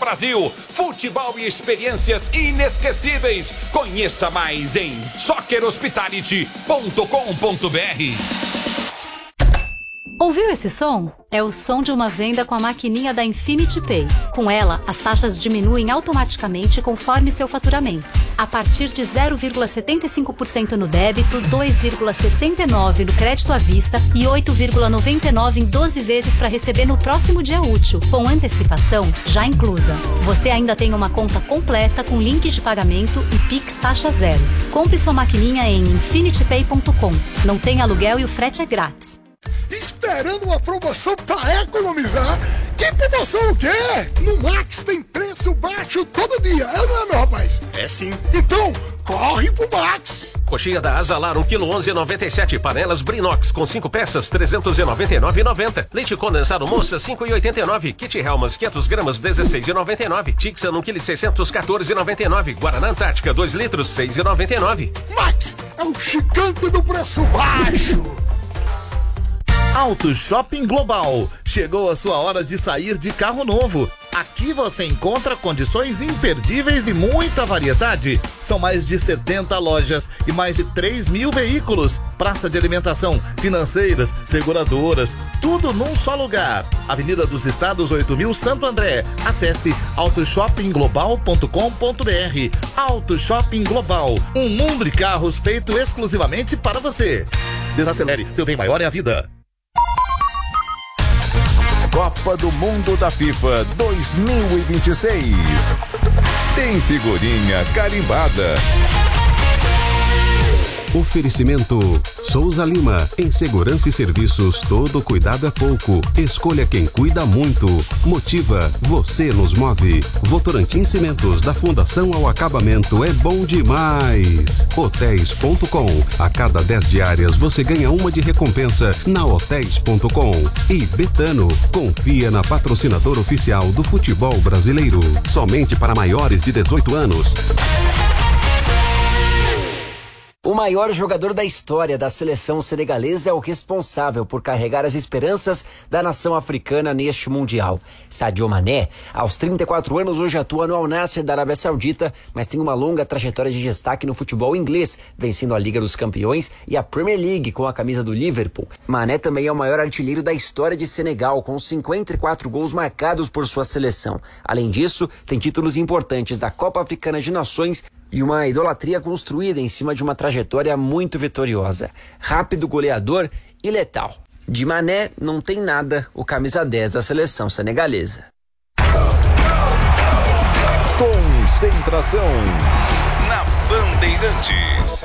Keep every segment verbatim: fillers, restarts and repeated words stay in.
Brasil. Futebol e experiências inesquecíveis. Conheça mais em soccer hospitality ponto com ponto b r. Ouviu esse som? É o som de uma venda com a maquininha da Infinity Pay. Com ela, as taxas diminuem automaticamente conforme seu faturamento. A partir de zero vírgula setenta e cinco por cento no débito, dois vírgula sessenta e nove por cento no crédito à vista e oito vírgula noventa e nove por cento em doze vezes para receber no próximo dia útil, com antecipação já inclusa. Você ainda tem uma conta completa com link de pagamento e Pix taxa zero. Compre sua maquininha em infinity pay ponto com. Não tem aluguel e o frete é grátis. Esperando uma promoção para economizar? Que promoção o quê? No Max tem preço baixo todo dia, é ou não é, meu rapaz? É sim. Então, corre pro Max. Coxinha da Azalar, um quilo onze e noventa e sete. Panelas Brinox com cinco peças, trezentos e noventa e nove reais e noventa centavos. Leite condensado Moça, cinco reais e oitenta e nove centavos. Kit Helmas, quinhentas gramas, dezesseis reais e noventa e nove centavos. Tixan, um quilo e seiscentos, quatorze reais e noventa e nove centavos. Guaraná Antártica, dois litros, seis reais e noventa e nove centavos. Max é o gigante do preço baixo. Auto Shopping Global. Chegou a sua hora de sair de carro novo. Aqui você encontra condições imperdíveis e muita variedade. São mais de setenta lojas e mais de três mil veículos. Praça de alimentação, financeiras, seguradoras, tudo num só lugar. Avenida dos Estados, oito mil, Santo André. Acesse auto shopping global ponto com ponto b r. Auto Shopping Global. Um mundo de carros feito exclusivamente para você. Desacelere, seu bem maior é a vida. Copa do Mundo da FIFA dois mil e vinte e seis. Tem figurinha carimbada. Oferecimento Souza Lima. Em segurança e serviços, todo cuidado é pouco. Escolha quem cuida muito. Motiva, você nos move. Votorantim Cimentos, da fundação ao acabamento, é bom demais. Hotéis ponto com. A cada dez diárias você ganha uma de recompensa na hotéis ponto com. E Betano, confia na patrocinadora oficial do futebol brasileiro. Somente para maiores de dezoito anos. O maior jogador da história da seleção senegalesa é o responsável por carregar as esperanças da nação africana neste Mundial. Sadio Mané, aos trinta e quatro anos, hoje atua no Al Nassr da Arábia Saudita, mas tem uma longa trajetória de destaque no futebol inglês, vencendo a Liga dos Campeões e a Premier League com a camisa do Liverpool. Mané também é o maior artilheiro da história de Senegal, com cinquenta e quatro gols marcados por sua seleção. Além disso, tem títulos importantes da Copa Africana de Nações e uma idolatria construída em cima de uma trajetória muito vitoriosa. Rápido, goleador e letal. De Mané não tem nada o camisa dez da seleção senegalesa. Concentração na Bandeirantes.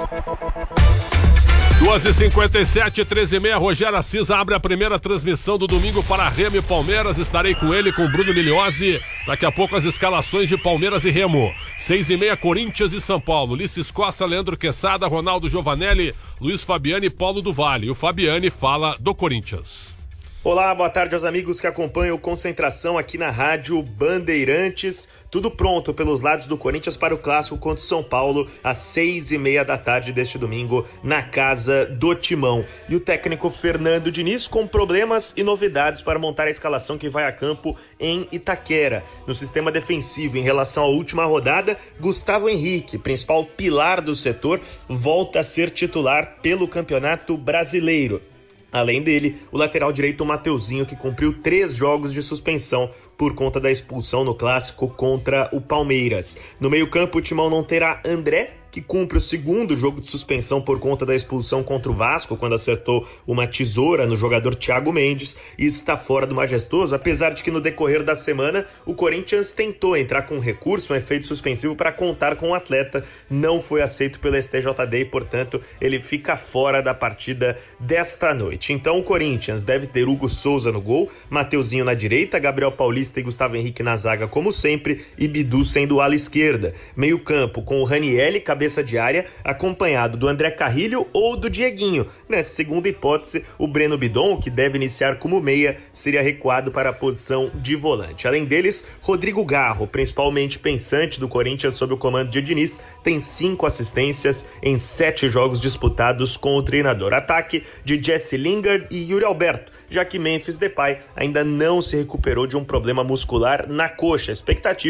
duas e cinquenta e sete, treze e meia, Rogério Assis abre a primeira transmissão do domingo para Remo e Palmeiras. Estarei com ele, com Bruno Migliozzi. Daqui a pouco as escalações de Palmeiras e Remo. seis e meia, Corinthians e São Paulo. Ulisses Costa, Leandro Quesada, Ronaldo Giovanelli, Luiz Fabiani e Paulo do Vale. O Fabiani fala do Corinthians. Olá, boa tarde aos amigos que acompanham o Concentração aqui na Rádio Bandeirantes. Tudo pronto pelos lados do Corinthians para o clássico contra o São Paulo às seis e meia da tarde deste domingo na casa do Timão. E o técnico Fernando Diniz com problemas e novidades para montar a escalação que vai a campo em Itaquera. No sistema defensivo, em relação à última rodada, Gustavo Henrique, principal pilar do setor, volta a ser titular pelo Campeonato Brasileiro. Além dele, o lateral direito Mateuzinho, que cumpriu três jogos de suspensão por conta da expulsão no clássico contra o Palmeiras. No meio-campo, o Timão não terá André, que cumpre o segundo jogo de suspensão por conta da expulsão contra o Vasco, quando acertou uma tesoura no jogador Thiago Mendes, e está fora do Majestoso, apesar de que no decorrer da semana o Corinthians tentou entrar com um recurso, um efeito suspensivo para contar com o atleta, não foi aceito pelo S T J D e, portanto, ele fica fora da partida desta noite. Então o Corinthians deve ter Hugo Souza no gol, Mateuzinho na direita, Gabriel Paulista e Gustavo Henrique na zaga como sempre, e Bidu sendo ala esquerda. Meio campo com o Ranielli, cabeça de área, acompanhado do André Carrilho ou do Dieguinho. Nessa segunda hipótese, o Breno Bidon, que deve iniciar como meia, seria recuado para a posição de volante. Além deles, Rodrigo Garro, principalmente pensante do Corinthians sob o comando de Diniz, tem cinco assistências em sete jogos disputados com o treinador. Ataque de Jesse Lingard e Yuri Alberto, já que Memphis Depay ainda não se recuperou de um problema muscular na coxa. A expectativa